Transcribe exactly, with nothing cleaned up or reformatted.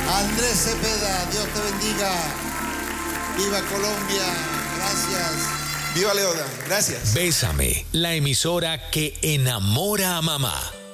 Andrés Cepeda, Dios te bendiga. Viva Colombia, gracias. Viva Leoda, gracias. Bésame, la emisora que enamora a mamá.